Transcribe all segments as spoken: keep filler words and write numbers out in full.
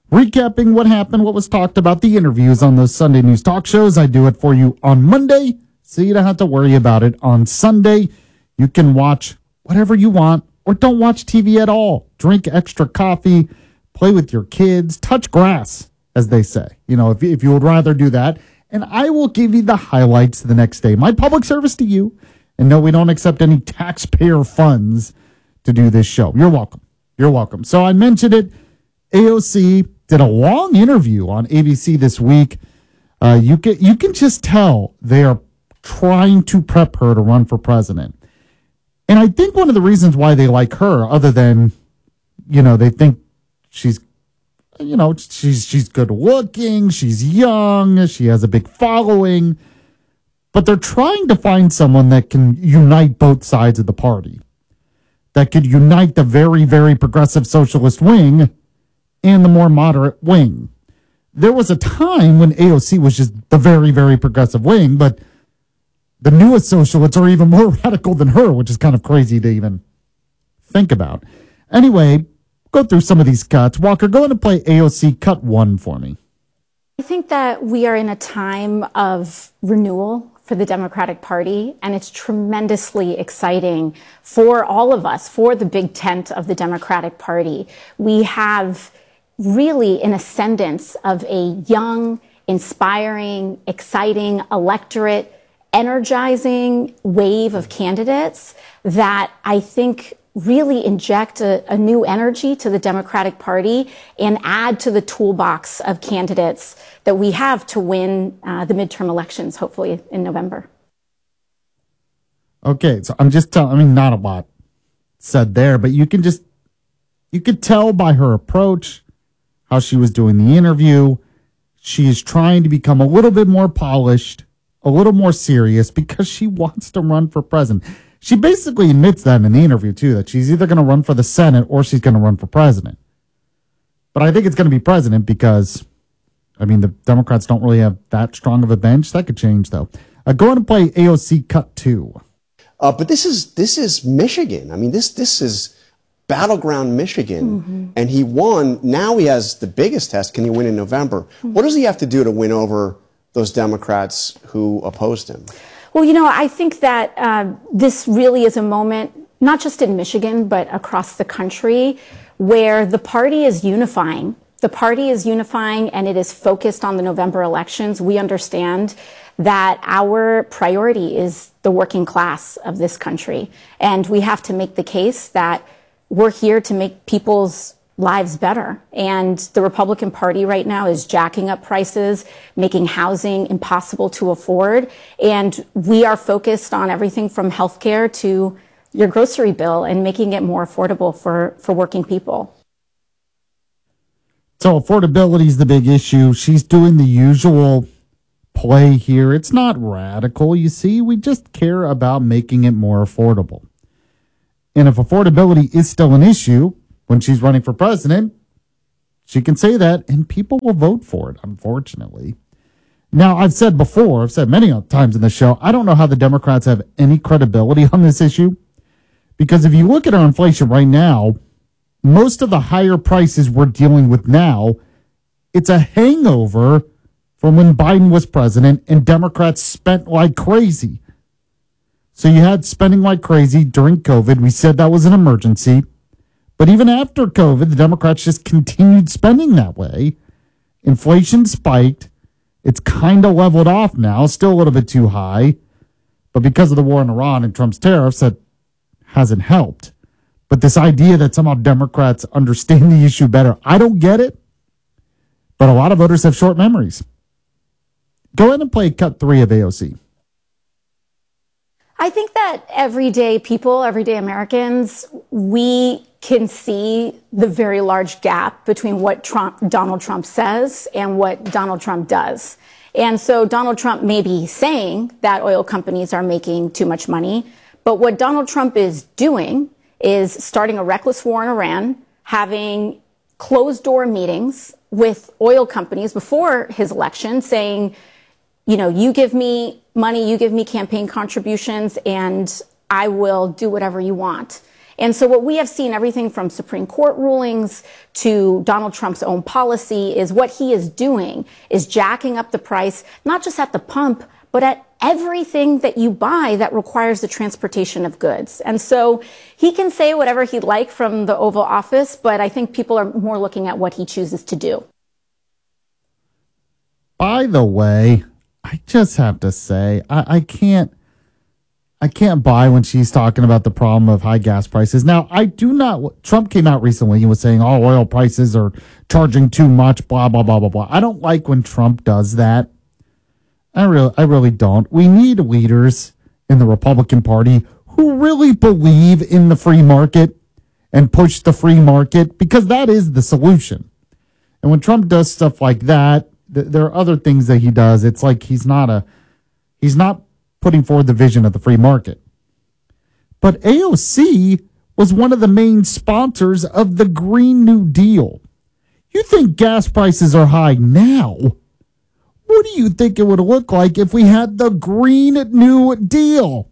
recapping what happened, what was talked about, the interviews on those Sunday news talk shows. I do it for you on Monday, so you don't have to worry about it on Sunday. You can watch whatever you want or don't watch T V at all. Drink extra coffee, play with your kids, touch grass, as they say. You know, if, if you would rather do that. And I will give you the highlights the next day. My public service to you. And no, we don't accept any taxpayer funds to do this show. You're welcome. You're welcome. So I mentioned it. A O C did a long interview on A B C this week. Uh, you can you can just tell they are trying to prep her to run for president. And I think one of the reasons why they like her, other than, you know, they think she's, you know, she's she's good looking, she's young, she has a big following, but they're trying to find someone that can unite both sides of the party, that could unite the very, very progressive socialist wing and the more moderate wing. There was a time when A O C was just the very, very progressive wing, but the newest socialists are even more radical than her, which is kind of crazy to even think about. Anyway, go through some of these cuts. Walker, go ahead and play A O C cut one for me. I think that we are in a time of renewal for the Democratic Party, and it's tremendously exciting for all of us, for the big tent of the Democratic Party. We have really an ascendance of a young, inspiring, exciting electorate, energizing wave of candidates that I think really inject a, a new energy to the Democratic Party and add to the toolbox of candidates that we have to win uh, the midterm elections, hopefully in November. Okay, so I'm just telling, I mean, not a lot said there, but you can just, you could tell by her approach, how she was doing the interview. She is trying to become a little bit more polished, a little more serious, because she wants to run for president. She basically admits that in the interview, too, that she's either going to run for the Senate or she's going to run for president. But I think it's going to be president because, I mean, the Democrats don't really have that strong of a bench. That could change, though. Uh, go on and play A O C cut two. Uh, but this is this is Michigan. I mean, this this is battleground Michigan. Mm-hmm. And he won. Now he has the biggest test. Can he win in November? Mm-hmm. What does he have to do to win over those Democrats who opposed him? Well, you know, I think that uh, this really is a moment, not just in Michigan, but across the country, where the party is unifying. The party is unifying, and it is focused on the November elections. We understand that our priority is the working class of this country, and we have to make the case that we're here to make people's lives better. And the Republican Party right now is jacking up prices, making housing impossible to afford. And we are focused on everything from healthcare to your grocery bill and making it more affordable for, for working people. So affordability is the big issue. She's doing the usual play here. It's not radical, you see. We just care about making it more affordable. And if affordability is still an issue, when she's running for president, she can say that, and people will vote for it, unfortunately. Now, I've said before, I've said many times in the show, I don't know how the Democrats have any credibility on this issue, because if you look at our inflation right now, most of the higher prices we're dealing with now, it's a hangover from when Biden was president and Democrats spent like crazy. So you had spending like crazy during COVID. We said that was an emergency. But even after COVID, the Democrats just continued spending that way. Inflation spiked. It's kind of leveled off now, still a little bit too high. But because of the war in Iran and Trump's tariffs, that hasn't helped. But this idea that somehow Democrats understand the issue better, I don't get it. But a lot of voters have short memories. Go ahead and play cut three of A O C. I think that everyday people, everyday Americans, we can see the very large gap between what Trump, Donald Trump says and what Donald Trump does. And so Donald Trump may be saying that oil companies are making too much money, but what Donald Trump is doing is starting a reckless war in Iran, having closed-door meetings with oil companies before his election saying, you know, you give me money, you give me campaign contributions, and I will do whatever you want. And so what we have seen, everything from Supreme Court rulings to Donald Trump's own policy, is what he is doing is jacking up the price, not just at the pump, but at everything that you buy that requires the transportation of goods. And so he can say whatever he'd like from the Oval Office, but I think people are more looking at what he chooses to do. By the way, I just have to say, I, I can't, I can't buy when she's talking about the problem of high gas prices. Now, I do not, Trump came out recently and was saying, oh, oil prices are charging too much, blah, blah, blah, blah, blah. I don't like when Trump does that. I really, I really don't. We need leaders in the Republican Party who really believe in the free market and push the free market, because that is the solution. And when Trump does stuff like that, th- there are other things that he does. It's like he's not a, he's not putting forward the vision of the free market. But A O C was one of the main sponsors of the Green New Deal. You think gas prices are high now? What do you think it would look like if we had the Green New Deal?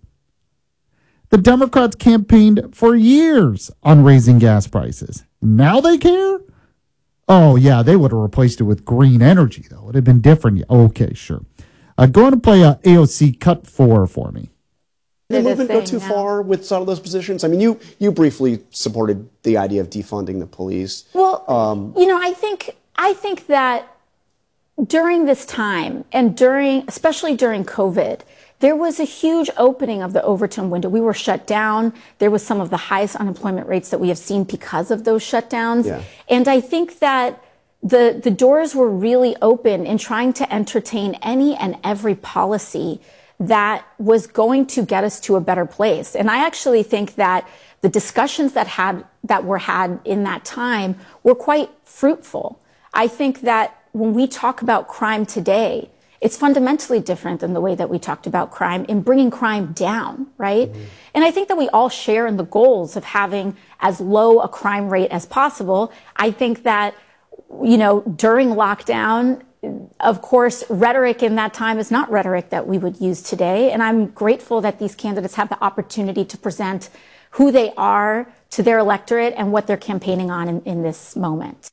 The Democrats campaigned for years on raising gas prices. Now they care? Oh, yeah, they would have replaced it with green energy, though. It would have been different. Okay, sure. Uh, go on and play uh, A O C cut four for me. Did the movement go too far with some of those positions? I mean, you you briefly supported the idea of defunding the police. Well, um, you know, I think I think that during this time, and during, especially during COVID, there was a huge opening of the Overton window. We were shut down. There was some of the highest unemployment rates that we have seen because of those shutdowns. Yeah. And I think that the the doors were really open in trying to entertain any and every policy that was going to get us to a better place. And I actually think that the discussions that had that were had in that time were quite fruitful. I think that when we talk about crime today, it's fundamentally different than the way that we talked about crime in bringing crime down, right? Mm-hmm. And I think that we all share in the goals of having as low a crime rate as possible. I think that, you know, during lockdown, of course, rhetoric in that time is not rhetoric that we would use today. And I'm grateful that these candidates have the opportunity to present who they are to their electorate and what they're campaigning on in, in this moment.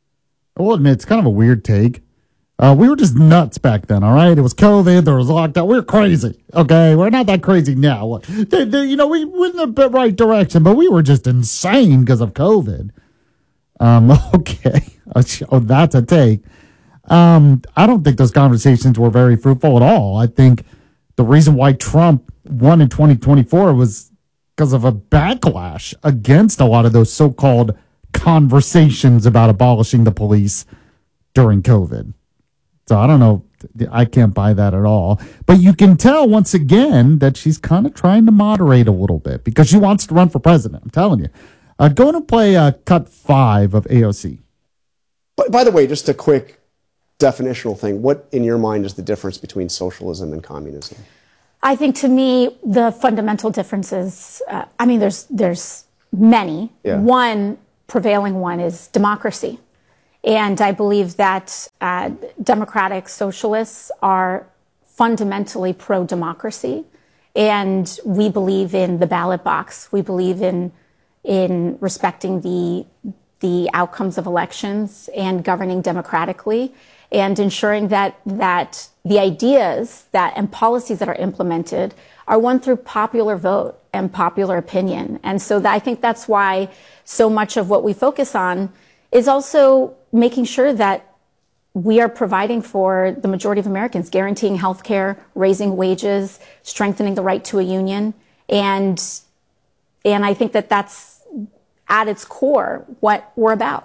I will admit, it's kind of a weird take. Uh, we were just nuts back then, all right? It was COVID, there was lockdown. We were crazy, okay? We're not that crazy now. They, they, you know, we went in the right direction, but we were just insane because of COVID. Um, okay. Oh, that's a take. Um, I don't think those conversations were very fruitful at all. I think the reason why Trump won in twenty twenty-four was because of a backlash against a lot of those so-called conversations about abolishing the police during COVID. So I don't know. I can't buy that at all. But you can tell once again that she's kind of trying to moderate a little bit because she wants to run for president. I'm telling you. Uh, go to play uh, cut five of A O C. But by the way, just a quick definitional thing. What, in your mind, is the difference between socialism and communism? I think, to me, the fundamental differences, uh, I mean, there's there's many. Yeah. One prevailing one is democracy. And I believe that uh, democratic socialists are fundamentally pro-democracy. And we believe in the ballot box. We believe in in respecting the the outcomes of elections and governing democratically and ensuring that that the ideas that and policies that are implemented are won through popular vote and popular opinion. And so that, I think that's why so much of what we focus on is also making sure that we are providing for the majority of Americans, guaranteeing health care, raising wages, strengthening the right to a union. And, and I think that that's at its core what we're about.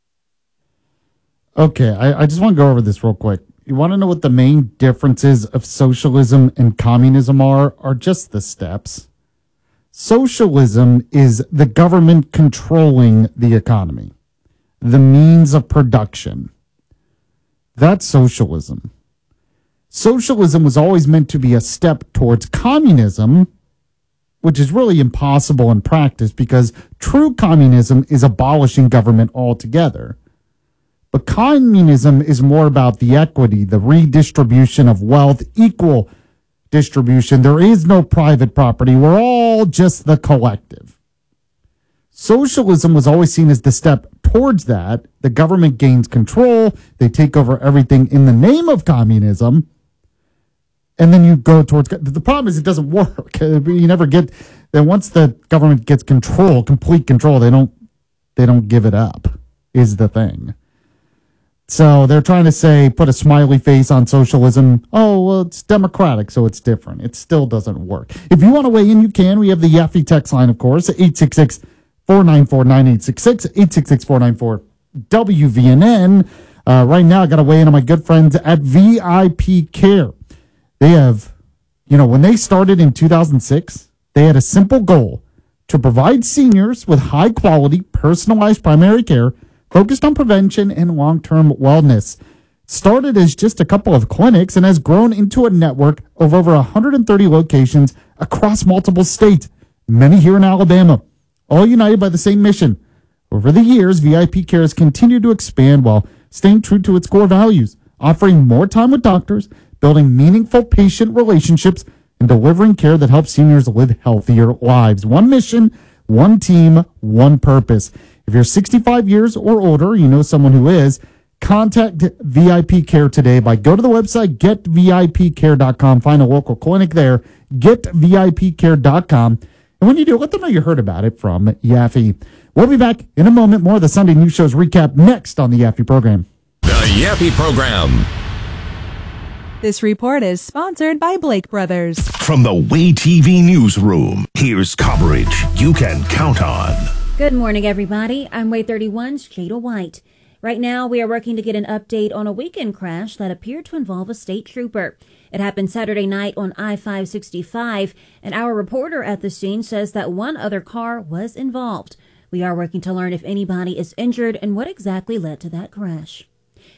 Okay, I, I just want to go over this real quick. You want to know what the main differences of socialism and communism are? Are just the steps. Socialism is the government controlling the economy, the means of production. That's socialism. Socialism was always meant to be a step towards communism, which is really impossible in practice because true communism is abolishing government altogether. But communism is more about the equity, the redistribution of wealth, equal distribution. There is no private property. We're all just the collective. Socialism was always seen as the step towards that. The government gains control. They take over everything in the name of communism. And then you go towards... The problem is it doesn't work. You never get... Then once the government gets control, complete control, they don't they don't give it up, is the thing. So they're trying to say, put a smiley face on socialism. Oh, well, it's democratic, so it's different. It still doesn't work. If you want to weigh in, you can. We have the Yaffe text line, of course, eight six six, four nine four, nine eight six six, eight six six, four nine four, W V N N. Uh, right now, I got to weigh in on my good friends at V I P Care. They have, you know, when they started in two thousand six, they had a simple goal to provide seniors with high-quality, personalized primary care focused on prevention and long-term wellness. Started as just a couple of clinics and has grown into a network of over one hundred thirty locations across multiple states, many here in Alabama, all united by the same mission. Over the years, V I P Care has continued to expand while staying true to its core values, offering more time with doctors, building meaningful patient relationships, and delivering care that helps seniors live healthier lives. One mission, one team, one purpose. If you're sixty-five years or older, you know someone who is, contact V I P Care today by go to the website, get V I P care dot com. Find a local clinic there, get V I P care dot com. And when you do, let them know you heard about it from Yaffe. We'll be back in a moment. More of the Sunday News Show's recap next on the Yaffe program. The Yaffe program. This report is sponsored by Blake Brothers. From the Way T V newsroom, here's coverage you can count on. Good morning, everybody. I'm Way thirty-one's Jada White. Right now, we are working to get an update on a weekend crash that appeared to involve a state trooper. It happened Saturday night on I five sixty-five, and our reporter at the scene says that one other car was involved. We are working to learn if anybody is injured and what exactly led to that crash.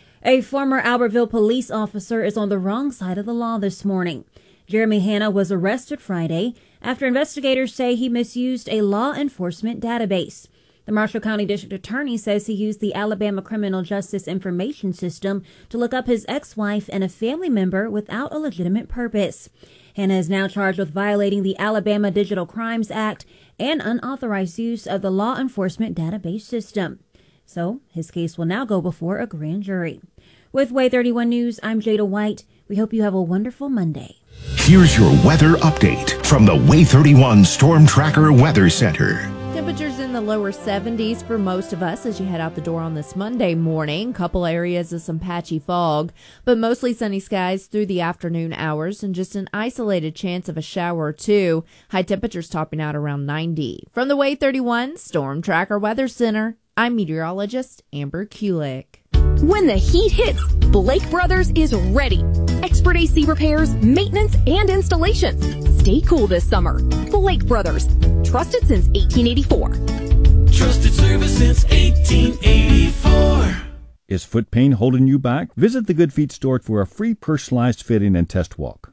A former Albertville police officer is on the wrong side of the law this morning. Jeremy Hanna was arrested Friday after investigators say he misused a law enforcement database. The Marshall County District Attorney says he used the Alabama Criminal Justice Information System to look up his ex-wife and a family member without a legitimate purpose. Hanna is now charged with violating the Alabama Digital Crimes Act and unauthorized use of the law enforcement database system. So his case will now go before a grand jury. With Way thirty-one News, I'm Jada White. We hope you have a wonderful Monday. Here's your weather update from the Way thirty-one Storm Tracker Weather Center. Temperatures in the lower seventies for most of us as you head out the door on this Monday morning. Couple areas of some patchy fog, but mostly sunny skies through the afternoon hours and just an isolated chance of a shower or two. High temperatures topping out around ninety. From the Way thirty-one Storm Tracker Weather Center, I'm meteorologist Amber Kulik. When the heat hits, Blake Brothers is ready. Expert A C repairs, maintenance, and installations. Stay cool this summer. Blake Brothers. Trusted since eighteen eighty-four. Trusted service since eighteen eighty-four. Is foot pain holding you back? Visit the Good Feet store for a free personalized fitting and test walk.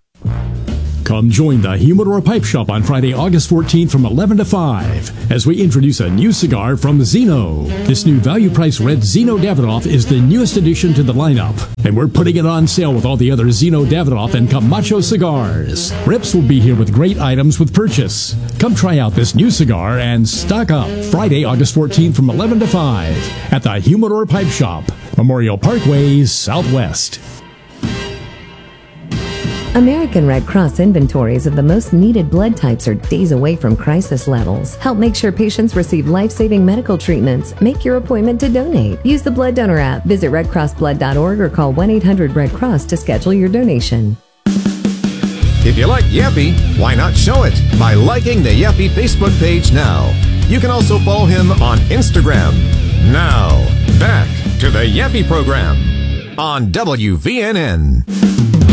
Come join the Humidor Pipe Shop on Friday, August fourteenth from eleven to five as we introduce a new cigar from Zeno. This new value-priced red Zeno Davidoff is the newest addition to the lineup, and we're putting it on sale with all the other Zeno Davidoff and Camacho cigars. Rips will be here with great items with purchase. Come try out this new cigar and stock up Friday, August fourteenth from eleven to five at the Humidor Pipe Shop, Memorial Parkway, Southwest. American Red Cross inventories of the most needed blood types are days away from crisis levels. Help make sure patients receive life-saving medical treatments. Make your appointment to donate. Use the Blood Donor app. Visit red cross blood dot org or call one eight hundred red cross to schedule your donation. If you like Yaffe, why not show it by liking the Yaffe Facebook page now? You can also follow him on Instagram. Now, back to the Yaffe program on W V N N.